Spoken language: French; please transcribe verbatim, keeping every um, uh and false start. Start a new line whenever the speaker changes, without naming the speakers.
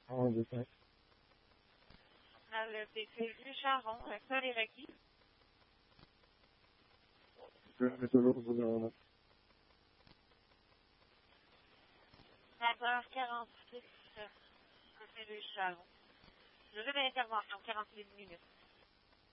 un, deux, cinq.
Le P C rue Charon, sol est requis.
Je vais toujours vous dire
quatre heures quarante-six, P C rue Charon. Je vais d'intervention, quarante-six minutes.